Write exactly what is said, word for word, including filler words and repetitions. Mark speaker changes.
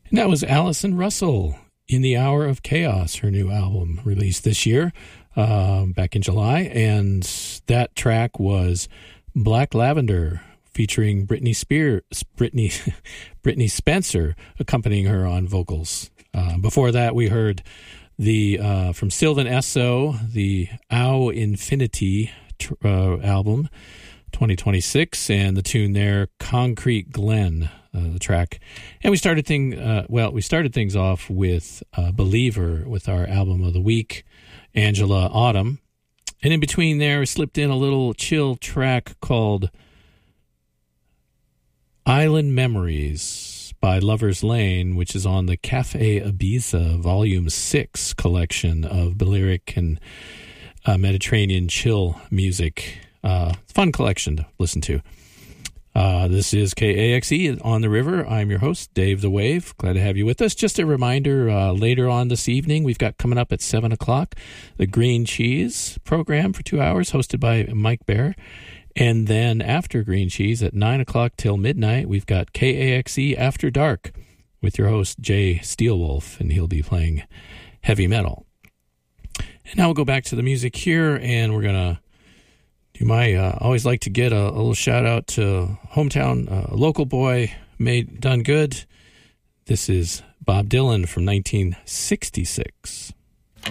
Speaker 1: And that was Allison Russell, In the Hour of Chaos, her new album released this year, uh, back in July. And that track was Black Lavender, featuring Britney Spears, Britney, Britney Spencer, accompanying her on vocals. Uh, before that, we heard the uh, from Sylvan Esso, the Au Infinity tr- uh, album, twenty twenty-six, and the tune there, Concrete Glen, uh, the track. And we started thing uh, well, we started things off with uh, Believer with our album of the week, Angela Autumn, and in between there, we slipped in a little chill track called Island Memories by Lover's Lane, which is on the Cafe Ibiza Volume six collection of Balearic and uh, Mediterranean chill music. Uh, fun collection to listen to. Uh, this is K A X E on the River. I'm your host, Dave the Wave. Glad to have you with us. Just a reminder, uh, later on this evening, we've got coming up at seven o'clock, the Green Cheese program for two hours, hosted by Mike Baer. And then after Green Cheese at nine o'clock till midnight, we've got K A X E After Dark with your host, Jay Steelwolf, and he'll be playing heavy metal. And now we'll go back to the music here, and we're going to do my, uh, always like to get a, a little shout out to hometown uh, local boy, made done good. This is Bob Dylan from nineteen sixty-six.